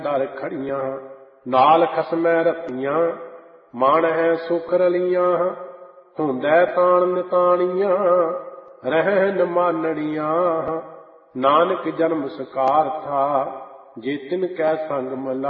ਦਰ ਖੜੀਆਂ, ਨਾਲ ਖਸਮੈ ਰਤੀਆਂ, ਮਨ ਹੈ ਸੁਖ ਰਲੀਆਂ, ਹੁੰਦੈ ਤਾਣ ਨਿਤਾਣੀਆਂ, ਰਹਿਨ ਮਾਨੜੀਆਂ। ਨਾਨਕ ਜਨਮ ਸਕਾਰ ਥਾ, ਜੇ ਤਿਨ ਕੈ ਸੰਗ ਮਿਲਾ।